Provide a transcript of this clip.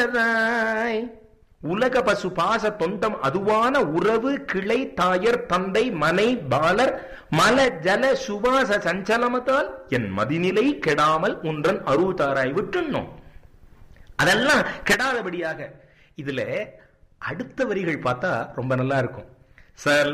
உளதாய் உலக பசு பாச தொண்டம் அதுவான உறவு கிளை தாயர் தந்தை மனை பாலர் மல ஜல சுவாச சஞ்சலமத்தால் என் மதிநிலை கெடாமல் ஒன்றன் அருள்தாராய் விட்டுன்னோம். அதெல்லாம் கெடாதபடியாக. இதுல அடுத்த வரிகள் பார்த்தா ரொம்ப நல்லா இருக்கும். சார்